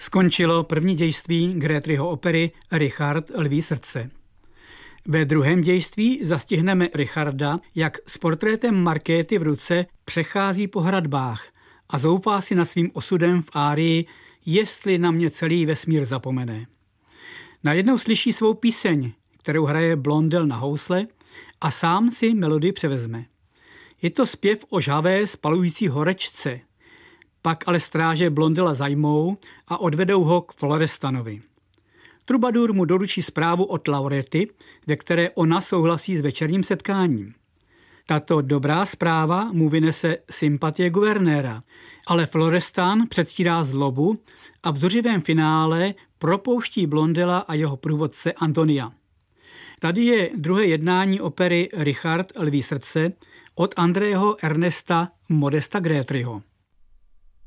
Skončilo první dějství Grétryho opery Richard Lví srdce. Ve druhém dějství zastihneme Richarda, jak s portrétem Markéty v ruce přechází po hradbách a zoufá si nad svým osudem v árii Jestli na mě celý vesmír zapomene. Najednou slyší svou píseň, kterou hraje Blondel na housle a sám si melodii převezme. Je to zpěv o žhavé spalující horečce. Pak ale stráže Blondela zajmou a odvedou ho k Florestanovi. Trubadur mu doručí zprávu od Laurety, ve které ona souhlasí s večerním setkáním. Tato dobrá zpráva mu vynese sympatie guvernéra, ale Florestan předstírá zlobu a v zuřivém finále propouští Blondela a jeho průvodce Antonia. Tady je druhé jednání opery Richard Lví srdce od Andreho Ernesta Modesta Grétryho.